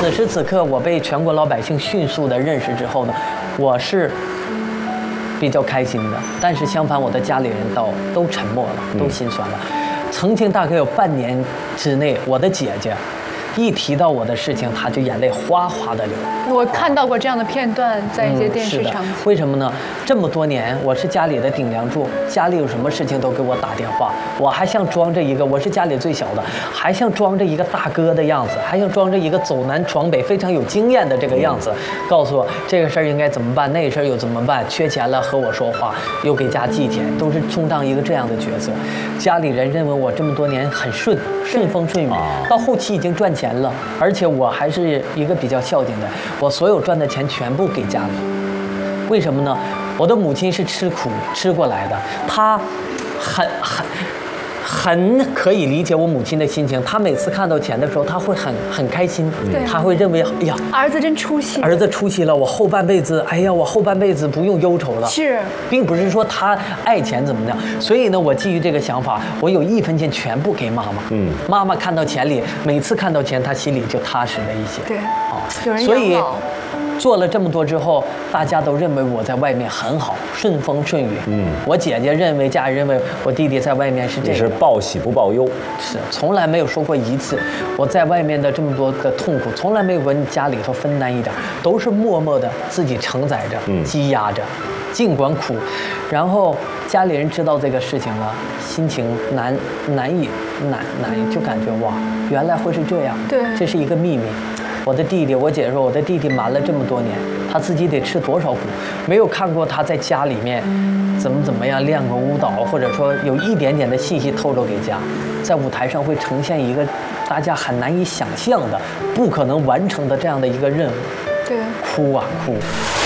此时此刻，我被全国老百姓迅速的认识之后呢，我是比较开心的。但是相反，我的家里人都沉默了，都心酸了。曾经大概有半年之内，我的姐姐一提到我的事情，她就眼泪哗哗的流。 我看到过这样的片段，在一些电视场景。 为什么呢？这么多年，我是家里的顶梁柱，家里有什么事情都给我打电话，我还像装着一个，我是家里最小的，还像装着一个大哥的样子，还像装着一个走南闯北非常有经验的这个样子，告诉我这个事儿应该怎么办，那个事儿又怎么办，缺钱了和我说话，又给家寄钱，都是充当一个这样的角色。家里人认为我这么多年很顺风顺雨，到后期已经赚钱了，而且我还是一个比较孝敬的，我所有赚的钱全部给家里。为什么呢？我的母亲是吃苦吃过来的，她很可以理解我母亲的心情。她每次看到钱的时候，她会很开心，她会认为哎呀， 儿子真出息， 儿子出息了，我后半辈子，哎呀，我后半辈子不用忧愁了。 是， 并不是说她爱钱怎么样。所以呢，我基于这个想法，我有1分钱全部给妈妈。妈妈看到钱里，每次看到钱，她心里就踏实了一些。 对，有人所以养老。 做了这么多之后，大家都认为我在外面很好，顺风顺雨。我姐姐认为，家人认为我弟弟在外面是这样， 你是报喜不报忧， 是从来没有说过一次我在外面的这么多的痛苦，从来没有跟家里头分担一点，都是默默的自己承载着、积压着，尽管苦。然后家里人知道这个事情了，心情难以，就感觉哇，原来会是这样。 对， 这是一个秘密。我的弟弟，我姐说我的弟弟瞒了这么多年，他自己得吃多少苦，没有看过他在家里面怎么样练过舞蹈，或者说有一点点的信息透露给家，在舞台上会呈现一个大家很难以想象的、不可能完成的这样的一个任务。 对， 哭啊哭。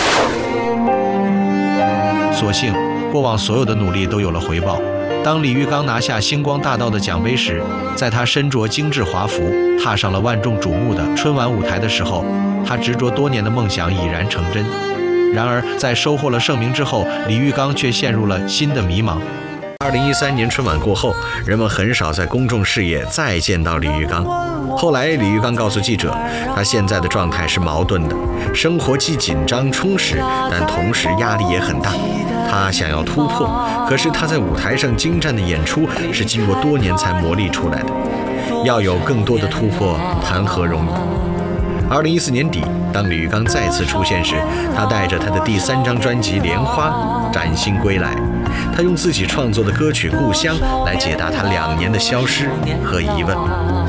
所幸，过往所有的努力都有了回报。当李玉刚拿下星光大道的奖杯时，在他身着精致华服，踏上了万众瞩目的春晚舞台的时候，他执着多年的梦想已然成真。然而，在收获了盛名之后，李玉刚却陷入了新的迷茫。2013年春晚过后，人们很少在公众视野再见到李玉刚。后来，李玉刚告诉记者，他现在的状态是矛盾的，生活既紧张充实，但同时压力也很大。他想要突破，可是他在舞台上精湛的演出是经过多年才磨砺出来的，要有更多的突破，谈何容易？2014年底，当李玉刚再次出现时，他带着他的第3张专辑《莲花》崭新归来。他用自己创作的歌曲《故乡》来解答他2年的消失和疑问。